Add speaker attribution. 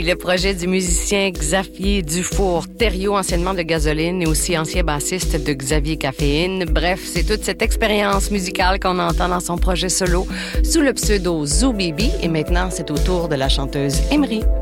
Speaker 1: Le projet du musicien Xavier Dufour-Thériault, anciennement de Gasoline et aussi ancien bassiste de Xavier Caféine. Bref, c'est toute cette expérience musicale qu'on entend dans son projet solo sous le pseudo Zoo Baby. Et maintenant, c'est au tour de la chanteuse Emery.